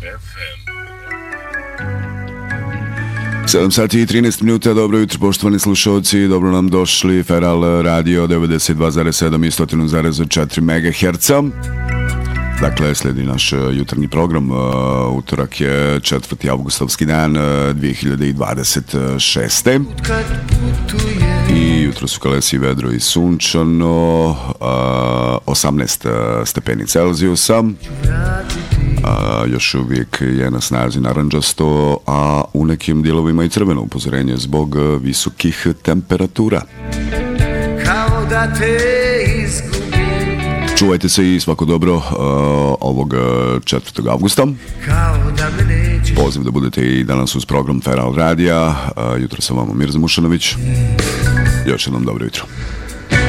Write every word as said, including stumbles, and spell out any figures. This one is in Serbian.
sedam sati i trinaest minuta, dobro jutro poštovani slušalci, dobro nam došli, Feral Radio devedeset dva zarez sedam i sto zarez četiri megaherca. Dakle, slijedi naš jutarnji program, utorak je četvrti avgustovski dan dvije hiljade dvadeset šeste. I jutro su kalesi vedro i sunčano, osamnaest stepeni Celzijusa. A, još uvijek je na snazi naranđasto, a u nekim dijelovima i crveno upozorenje zbog visokih temperatura. Kao da te izgubim. Čuvajte se i svako dobro uh, ovog četvrtog avgusta. Poziv da budete i danas uz program Feral Radija. Uh, jutro sam vam Mirza Mušanović. Još jednom dobro jutro.